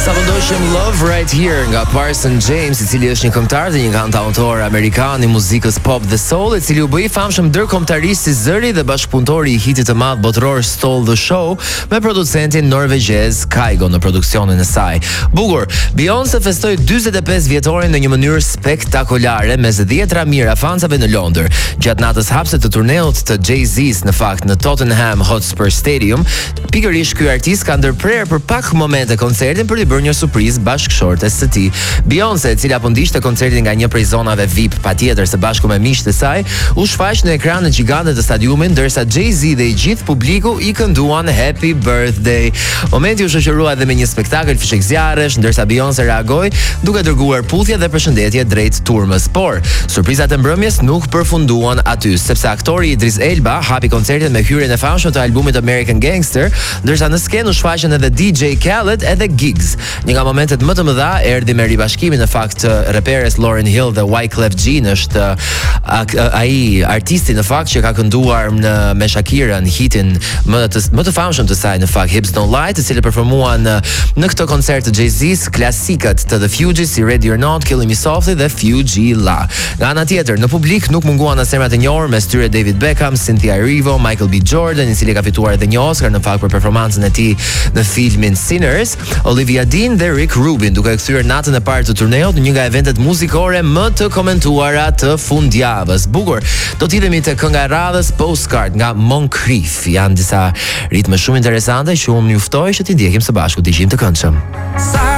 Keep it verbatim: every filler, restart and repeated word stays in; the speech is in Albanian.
Sa pëndojshëm Love Right Here nga Parson James, i cili është një këngëtar dhe një kantautor amerikan i muzikës pop dhe soul, i cili u bë i famshëm ndërkombëtarisht si zëri dhe bashkëpunëtori i hitit të madh botëror Stole the Show me producentin norvegjez Kygo në produksionin e saj. Bukur, Beyoncé festoi dyzet e pesë vjetorin në një mënyrë spektakolare mes dhjetra mijëra fansave në Londër. Gjatë natës hapse të turneut të Jay-Z's në fakt në Tottenham Hotspur Stadium, pikërisht ky artist ka ndërprer për pak momente koncertin për të bërë një surprizë bashkëshortes së tij. Beyoncé, e cila po ndiqte koncertin nga një prej zonave V I P, patjetër së bashku me miqtë e saj, u shfaq në ekranet gjigante të stadiumit, ndërsa Jay-Z dhe i gjithë publiku i kënduan Happy Birthday. Momenti u shoqërua edhe me një spektakël fishek zjarresh, ndërsa Beyoncé reagoi duke dërguar puthje dhe përshëndetje drejt turmës. Por surprizat e mbrëmjes nuk përfunduan aty, sepse aktori Idris Elba hapi koncertin me hyrjen e famshme të albumit American Gangster, ndërsa në skenë u shfaqën edhe D J Khaled edhe Giggs. Një nga momentet më të mëdha erdhi me ribashkimin në fakt reperes Lauryn Hill dhe Wyclef Jean, është ai artisti në fakt që ka kënduar në me Shakira në hitin më të më të famshëm të saj në fakt Hips Don't Lie, të cilë performuan në, në këtë koncert të Jay-Z's klasikët të The Fugees si Ready or Not, Killing Me Softly dhe Fugeela. Nga ana tjetër, në publik nuk munguan as emrat e njohur, mes tyre David Beckham, Cynthia Erivo, Michael B. Jordan, i cili ka fituar edhe një Oscar në fakt për performancën e tij në filmin Sinners, Olivia Dean dhe Rick Rubin, duke kthyer natën e parë të turneut në një nga eventet muzikore më të komentuara të fundjavës. Bukur, do të idemi te kënga e radhës Postcard nga Moncrief. Janë disa ritme shumë interesante që unë ju ftoj që t'i ndjekim së bashku, t'i gjejmë të këndshëm.